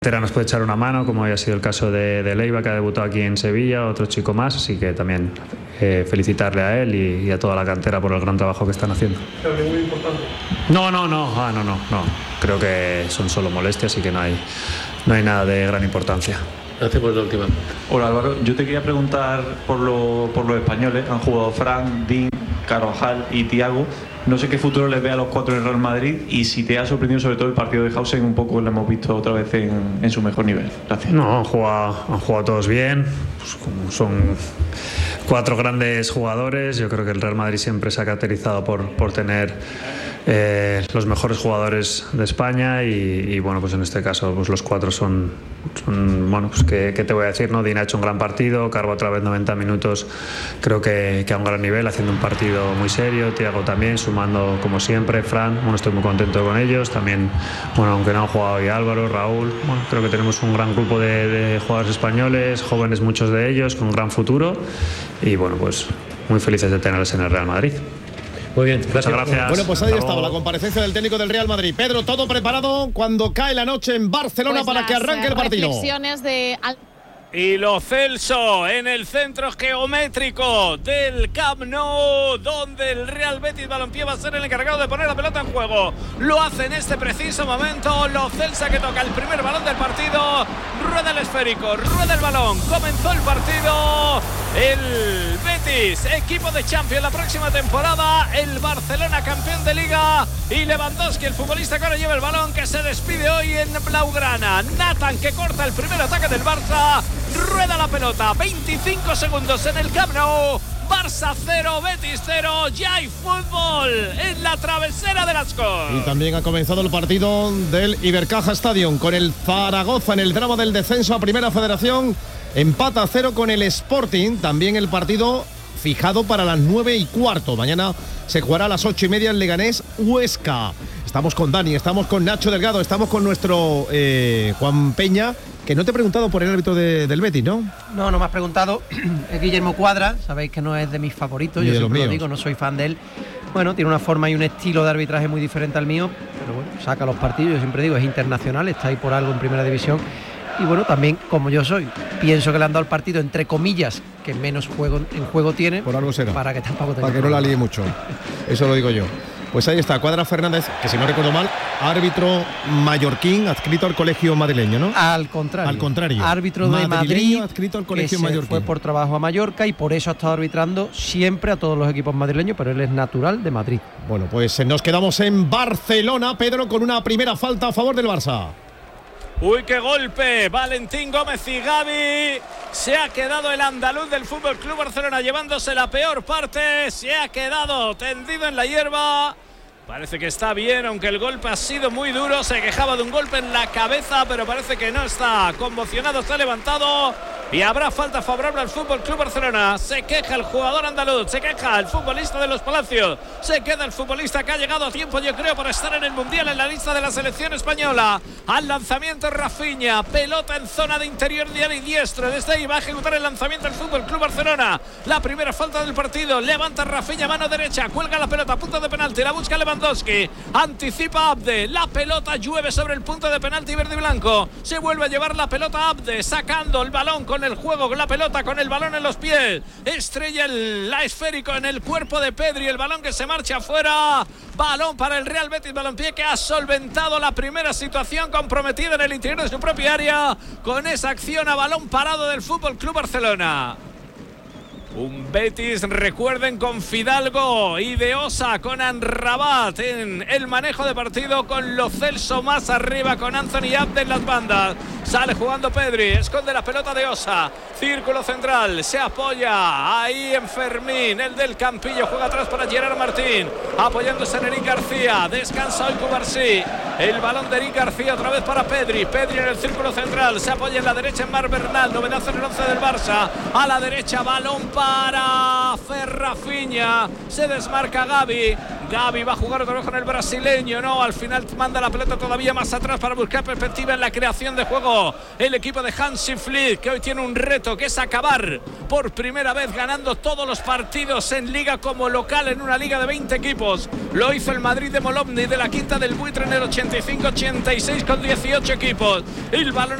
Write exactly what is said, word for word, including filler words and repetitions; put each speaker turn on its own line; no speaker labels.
Nos puede echar una mano, como haya sido el caso de, de Leiva, que ha debutado aquí en Sevilla, otro chico más, así que también eh, felicitarle a él y, y a toda la cantera por el gran trabajo que están haciendo.
¿Es muy importante?
No, no, no, ah, no, no, no. Creo que son solo molestias y que no hay, no hay nada de gran importancia.
Gracias por la última.
Hola Álvaro, yo te quería preguntar por, lo, por los españoles. Han jugado Fran, Dean, Carvajal y Thiago. No sé qué futuro les ve a los cuatro en el Real Madrid y si te ha sorprendido sobre todo el partido de Hausen, un poco lo hemos visto otra vez en, en su mejor nivel. Gracias.
No, han jugado, han jugado todos bien, pues como son cuatro grandes jugadores. Yo creo que el Real Madrid siempre se ha caracterizado por, por tener eh, los mejores jugadores de España y, y bueno, pues en este caso pues los cuatro son, son bueno, pues ¿qué, qué te voy a decir, ¿no? Dina ha hecho un gran partido, Carbo otra vez noventa minutos, creo que, que a un gran nivel, haciendo un partido muy serio, Thiago también, sumando como siempre, Fran, bueno, estoy muy contento con ellos, también, bueno, aunque no han jugado hoy Álvaro, Raúl, bueno, creo que tenemos un gran grupo de, de jugadores españoles, jóvenes muchos de ellos, con un gran futuro y bueno, pues muy felices de tenerles en el Real Madrid.
Muy bien, gracias.
gracias.
Bueno, pues ahí estaba la comparecencia del técnico del Real Madrid. Pedro, todo preparado cuando cae la noche en Barcelona
pues
para que arranque el partido.
Reflexiones de...
Y Lo Celso en el centro geométrico del Camp Nou, donde el Real Betis Balompié va a ser el encargado de poner la pelota en juego. Lo hace en este preciso momento Lo Celso, que toca el primer balón del partido. Rueda el esférico, rueda el balón. Comenzó el partido. El Betis, equipo de Champions la próxima temporada. El Barcelona, campeón de Liga. Y Lewandowski, el futbolista que ahora lleva el balón, que se despide hoy en Blaugrana. Nathan, que corta el primer ataque del Barça. Rueda la pelota, veinticinco segundos en el Camp Nou. Barça cero, Betis cero, ya hay fútbol en la travesera de Las Corts.
Y también ha comenzado el partido del Ibercaja Stadium con el Zaragoza en el drama del descenso a Primera Federación. Empata a cero con el Sporting, también el partido fijado para las nueve y cuarto. Mañana se jugará a las ocho y media en Leganés Huesca. Estamos con Dani, estamos con Nacho Delgado, estamos con nuestro eh, Juan Peña, que no te he preguntado por el árbitro de, del Betis, ¿no?
No, no me has preguntado. Es Guillermo Cuadra, sabéis que no es de mis favoritos, yo siempre lo digo, no soy fan de él. Bueno, tiene una forma y un estilo de arbitraje muy diferente al mío, pero bueno, saca los partidos, yo siempre digo, es internacional, está ahí por algo en Primera División. Y bueno, también, como yo soy, pienso que le han dado el partido, entre comillas, que menos juego en juego tiene.
Por algo será.
Para que tampoco tenga
Para que no la líe mucho. Eso lo digo yo. Pues ahí está, Cuadra Fernández, que si no recuerdo mal, árbitro mallorquín adscrito al colegio madrileño, ¿no?
Al contrario.
Al contrario.
Árbitro de Madrid,
adscrito al colegio
que se
mallorquín.
fue por trabajo a Mallorca y por eso ha estado arbitrando siempre a todos los equipos madrileños, pero él es natural de Madrid.
Bueno, pues nos quedamos en Barcelona, Pedro, con una primera falta a favor del Barça.
Uy, qué golpe, Valentín Gómez y Gavi. Se ha quedado el andaluz del F C Barcelona llevándose la peor parte. Se ha quedado tendido en la hierba. Parece que está bien, aunque el golpe ha sido muy duro. Se quejaba de un golpe en la cabeza, pero parece que no está conmocionado, se ha levantado. Y habrá falta favorable al F C Barcelona. Se queja el jugador andaluz, se queja el futbolista de los Palacios. Se queda el futbolista que ha llegado a tiempo, yo creo, para estar en el Mundial, en la lista de la selección española. Al lanzamiento Rafinha, pelota en zona de interior diario y diestro. Desde ahí va a ejecutar el lanzamiento el F C Barcelona. La primera falta del partido. Levanta Rafinha, mano derecha, cuelga la pelota, punto de penalti, la busca Lewandowski. Anticipa Abde, la pelota llueve sobre el punto de penalti verde y blanco. Se vuelve a llevar la pelota Abde, sacando el balón con el juego, con la pelota, con el balón en los pies. Estrella el la esférico en el cuerpo de Pedri, el balón que se marcha afuera. Balón para el Real Betis Balompié, que ha solventado la primera situación comprometida en el interior de su propia área con esa acción a balón parado del F C Barcelona. Un Betis, recuerden, con Fidalgo y de Osa, con Anrabat en el manejo de partido, con Lo Celso más arriba, con Anthony Abde en las bandas. Sale jugando Pedri, esconde la pelota de Osa, círculo central, se apoya ahí en Fermín, el del Campillo, juega atrás para Gerard Martín, apoyándose en Eric García, descansa hoy Cubarsí, el balón de Eric García otra vez para Pedri, Pedri en el círculo central, se apoya en la derecha en Marc Bernal, novedad en el once del Barça, a la derecha balón para Ferrafiña, se desmarca Gavi, Gavi va a jugar otra vez con el brasileño, no, al final manda la pelota todavía más atrás para buscar perspectiva en la creación de juego. El equipo de Hansi Flick, que hoy tiene un reto, que es acabar por primera vez ganando todos los partidos en liga como local en una liga de veinte equipos. Lo hizo el Madrid de Molovny de la Quinta del Buitre en el ochenta y cinco ochenta y seis con dieciocho equipos. El balón